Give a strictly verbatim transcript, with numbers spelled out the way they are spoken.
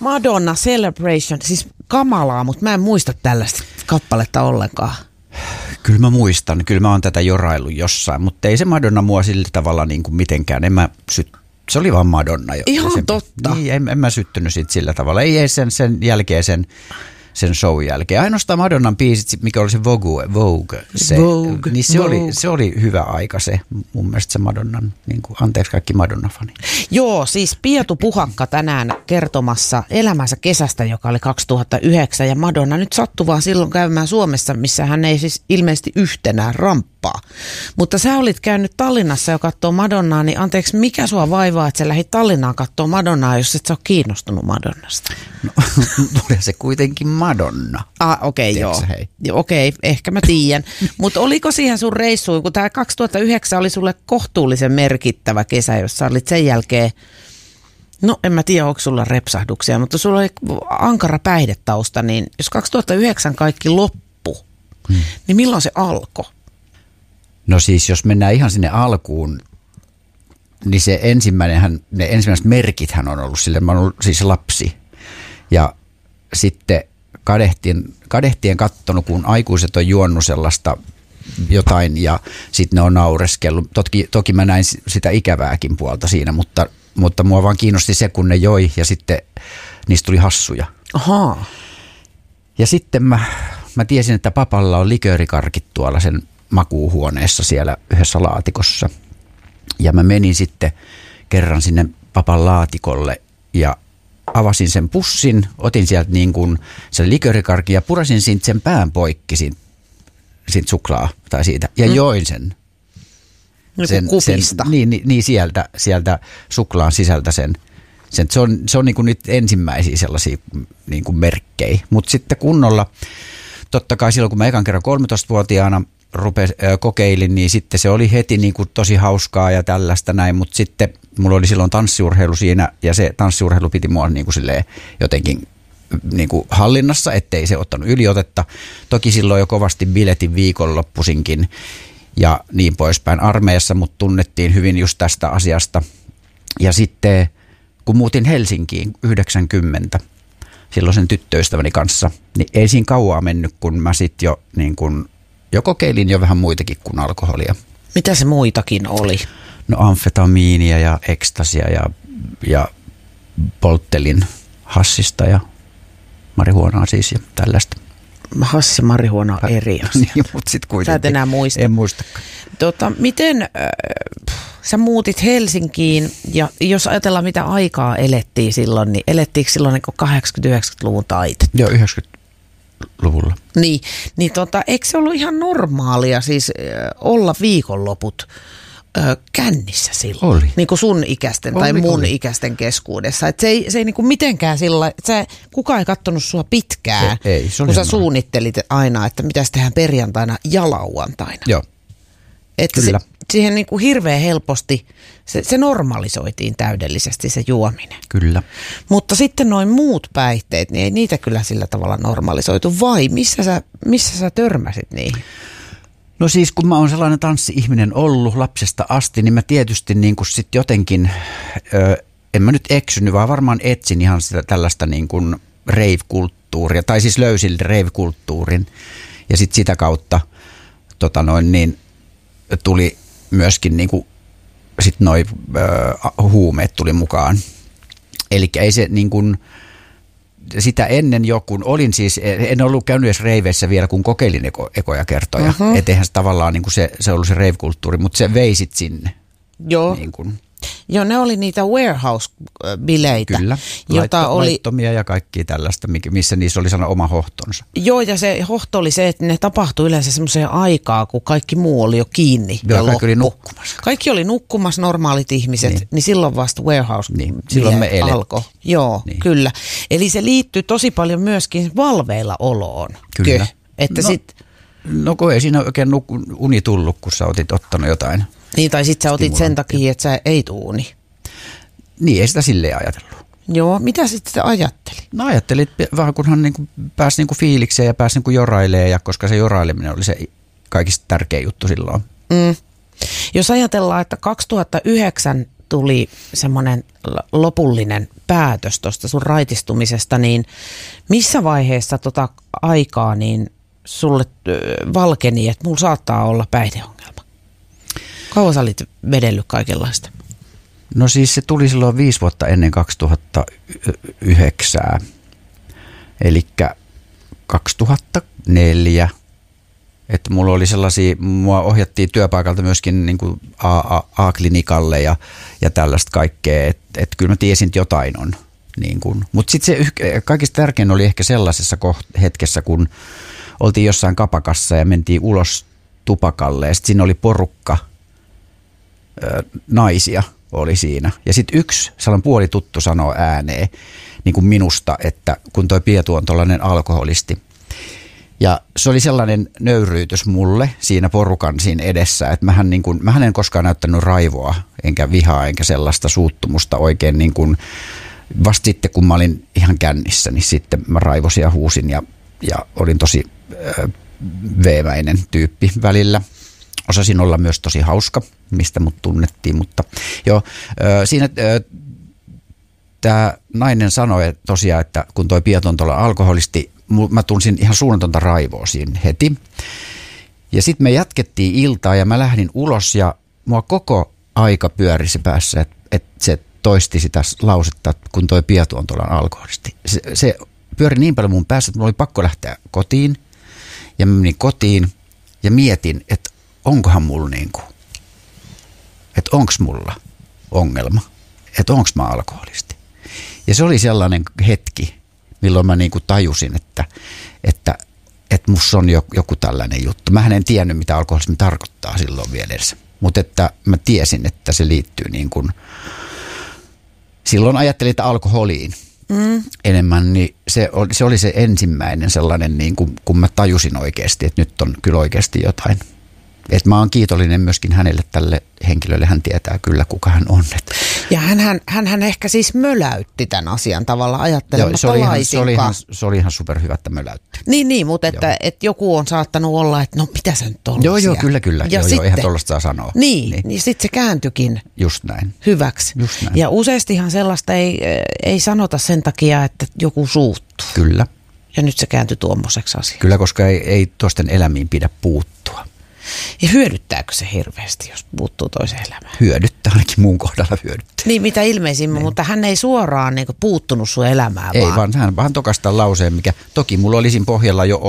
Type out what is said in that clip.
Madonna Celebration, siis kamalaa, mutta mä en muista tällaista kappaletta ollenkaan. Kyllä mä muistan, kyllä mä oon tätä joraillut jossain, mutta ei se Madonna mua sillä tavalla niin kuin mitenkään. En mä syt... Se oli vaan Madonna. Ihan se, totta. Niin, en, en mä syttynyt siitä sillä tavalla. Ei, ei sen, sen jälkeen, sen, sen show jälkeen. Ainoastaan Madonnan biisit, mikä oli se Vogue, Vogue, se, Vogue, niin se, Vogue. Oli, se oli hyvä aika se, mun mielestä se Madonnan, niin kuin, anteeksi kaikki Madonna-fani. Joo, siis Pietu Puhakka tänään kertomassa elämänsä kesästä, joka oli kaksituhattayhdeksän, ja Madonna nyt sattui vaan silloin käymään Suomessa, missä hän ei siis ilmeisesti yhtenään ramppaa. Mutta sä olit käynyt Tallinnassa ja katsoo Madonnaa, niin anteeksi, mikä sua vaivaa, että sä lähdit Tallinnaan katsoo Madonnaa, jos et sä ole kiinnostunut Madonnasta? No, tuli se kuitenkin Madonna. Ah, okei, okay, joo. Okei, okay, ehkä mä tiedän. Mutta oliko siihen sun reissuun, kun tämä kaksituhattayhdeksän oli sulle kohtuullisen merkittävä kesä, jossa olit sen jälkeen, no en mä tiedä, onko sulla repsahduksia, mutta sulla oli ankara päihdetausta, niin jos kaksituhattayhdeksän kaikki loppu, hmm. niin milloin se alkoi? No siis, jos mennään ihan sinne alkuun, niin se ensimmäinenhän, ne ensimmäiset merkithän on ollut sille, mä oon ollut siis lapsi. Ja sitten kadehtien, kadehtien kattonut, kun aikuiset on juonut sellaista jotain ja sitten ne on naureskellut. Toki, toki mä näin sitä ikävääkin puolta siinä, mutta, mutta mua vaan kiinnosti se, kun ne joi ja sitten niistä tuli hassuja. Ahaa. Ja sitten mä, mä tiesin, että papalla on liköörikarkit tuolla sen makuuhuoneessa siellä yhdessä laatikossa. Ja mä menin sitten kerran sinne papan laatikolle ja avasin sen pussin, otin sieltä niin kuin sen liköörikarkin ja purasin siitä sen pään poikki siitä, siitä suklaa tai siitä ja mm. join sen. Niin sen kupista. Sen, niin, niin, niin sieltä, sieltä suklaan sisältä sen. sen se on, se on niin kuin nyt ensimmäisiä sellaisia niin kuin merkkejä. Mutta sitten kunnolla, totta kai silloin kun mä ekan kerran kolmetoistavuotiaana rupes, äh, kokeilin, niin sitten se oli heti niin kuin tosi hauskaa ja tällaista näin, mutta sitten mulla oli silloin tanssiurheilu siinä ja se tanssiurheilu piti mua niin kuin silleen jotenkin niin kuin hallinnassa, ettei se ottanut yliotetta. Toki silloin jo kovasti biletin viikonloppuisinkin ja niin poispäin armeijassa, mutta tunnettiin hyvin just tästä asiasta. Ja sitten kun muutin Helsinkiin yhdeksänkymmentä silloisen tyttöystäväni kanssa, niin ei siinä kauaa mennyt, kun mä sitten jo niin kuin jo kokeilin jo vähän muitakin kuin alkoholia. Mitä se muitakin oli? No amfetamiinia ja ekstasia ja, ja polttelin hassista ja marihuonaa siis ja tällaista. Hassi ja marihuona on eri asia. Niin, mutta sitten kuitenkin. Sä et enää muista. En muistakaan. Tota, miten äh, sä muutit Helsinkiin ja jos ajatellaan mitä aikaa elettiin silloin, niin elettiinkö silloin niin kahdeksankymmentä-yhdeksänkymmentäluvun taite? Joo, yhdeksänkymmentäluvulla. Niin, niin tota, eikö se ollut ihan normaalia siis äh, olla viikonloput äh, kännissä silloin? Oli. Niin kuin sun ikäisten oli, tai mun oli. ikäisten keskuudessa. Et se ei, se ei niin kuin mitenkään sillä, että kukaan ei katsonut sua pitkään, ei, ei, se oli kun sä semmoinen. Suunnittelit aina, että mitäs tehdään perjantaina ja lauantaina. Joo. Että Kyllä. se, siihen niin kuin hirveän helposti, se, se normalisoitiin täydellisesti se juominen. Kyllä. Mutta sitten noin muut päihteet, niin ei niitä kyllä sillä tavalla normalisoitu. Vai missä sä, missä sä törmäsit niihin? No siis kun mä oon sellainen tanssi-ihminen ollut lapsesta asti, niin mä tietysti niin kuin sit jotenkin, ö, en mä nyt eksynyt, vaan varmaan etsin ihan sitä tällaista niin kuin rave-kulttuuria, tai siis löysin rave-kulttuurin. Ja sitten sitä kautta tota noin niin, tuli myöskin niin kuin sit noi ö, huumeet tuli mukaan. Eli ei se niin kuin, sitä ennen jo, kun olin siis, en ollut käynyt edes reiveissä vielä, kun kokeilin eko, ekoja kertoja. Uh-huh. Et eihän se tavallaan niin kuin se, se ollut se rave-kulttuuri, mutta se vei sit sinne. Joo. Niin kuin. Joo, ne oli niitä warehouse-bileitä. Kyllä, jota Laitto, oli laittomia ja kaikkia tällaista, missä niissä oli sana oma hohtonsa. Joo, ja se hohto oli se, että ne tapahtui yleensä semmoiseen aikaan, kun kaikki muu oli jo kiinni. Joo, ja kaikki loppu. oli nukkumassa. Kaikki oli nukkumassa, normaalit ihmiset, niin, niin silloin vasta warehouse niin, silloin me alkoi. Joo, niin. Kyllä. Eli se liittyy tosi paljon myöskin valveilla oloon. Kyllä. Kö? Että no, sit, no kun ei siinä oikein uni tullut, kun sä otit ottanut jotain. Niin, tai sit sä otit sen takia, että sä ei tuu uni. Niin, ei sitä silleen ajatellut. Joo, mitä sitten ajatteli? No ajattelin, että vähän kunhan niinku pääsi niinku fiilikseen ja pääsi niinku jorailemaan, ja koska se joraileminen oli se kaikista tärkein juttu silloin. Mm. Jos ajatellaan, että kaksituhattayhdeksän tuli semmoinen lopullinen päätös tuosta sun raitistumisesta, niin missä vaiheessa tota aikaa niin sulle valkeni, että mulla saattaa olla päihdeongelma? Kauan sä olit vedellyt kaikenlaista? No siis se tuli silloin viisi vuotta ennen kaksituhattayhdeksän, eli kaksituhattaneljä. Että mulla oli sellaisia, mua ohjattiin työpaikalta myöskin niin kuin A-klinikalle ja, ja tällaista kaikkea, että et kyllä mä tiesin, että jotain on. Niin mutta sitten se kaikista tärkein oli ehkä sellaisessa koht- hetkessä, kun oltiin jossain kapakassa ja mentiin ulos tupakalle ja sitten siinä oli porukka ö, naisia oli siinä. Ja sitten yksi sellainen puoli tuttu sanoo ääneen niin kuin minusta, että kun toi Pietu on tollainen alkoholisti. Ja se oli sellainen nöyryytys mulle siinä porukan siinä edessä, että mähän, niin kuin, mähän en koskaan näyttänyt raivoa, enkä vihaa, enkä sellaista suuttumusta oikein niin kuin, vasta sitten kun mä olin ihan kännissä, niin sitten mä raivosin ja huusin ja, ja olin tosi äh, veemäinen tyyppi välillä. Osasin olla myös tosi hauska, mistä mut tunnettiin, mutta joo, äh, siinä äh, tämä nainen sanoi tosiaan, että kun toi Pietu on tuolla alkoholisti, mä tunsin ihan suunnatonta raivoa siinä heti. Ja sitten me jatkettiin iltaa ja mä lähdin ulos ja mua koko aika pyöri se päässä, että et se toisti sitä lausetta, että kun toi Pietu on tuolla alkoholisti. Se, se pyöri niin paljon mun päässä, että mulla oli pakko lähteä kotiin. Ja mä menin kotiin ja mietin, että onkohan mulla niinku, että onks mulla ongelma, että onks mä alkoholisti. Ja se oli sellainen hetki, milloin mä niinku tajusin, että, että, että musta on joku tällainen juttu. Mähän en tiennyt, mitä alkoholismi tarkoittaa silloin vielä edes. Mutta että mä tiesin, että se liittyy niin kuin, silloin ajattelin, että alkoholiin mm. enemmän, niin se oli, se oli se ensimmäinen sellainen, niin kuin, kun mä tajusin oikeasti, että nyt on kyllä oikeasti jotain. Että mä oon kiitollinen myöskin hänelle, tälle henkilölle, hän tietää kyllä, kuka hän on. Ja hän, hän, hän ehkä siis möläytti tämän asian tavalla ajattelematta se oli ihan, laisinkaan. se oli ihan, se oli ihan superhyvä, että möläytti. Niin, niin mutta että, että joku on saattanut olla, että no mitä se nyt on. Joo, joo, kyllä, kyllä. Ja joo, sitten, joo, eihän tuollaista saa sanoa. Niin, niin. niin sitten se kääntyikin Just näin. hyväksi. Just näin. Ja useastihan sellaista ei, ei sanota sen takia, että joku suuttuu. Kyllä. Ja nyt se kääntyi tuommoiseksi asiaksi. Kyllä, koska ei, ei toisten elämiin pidä puuttua. Ja hyödyttääkö se hirveästi, jos puuttuu toiseen elämään? Hyödyttää, ainakin mun kohdalla hyödyttää. Niin, mitä ilmeisimmin, niin. Mutta hän ei suoraan niin kuin, puuttunut sun elämään. Ei, vaan, vaan hän vaan tokastaa lauseen, mikä toki mulla oli siinä pohjalla jo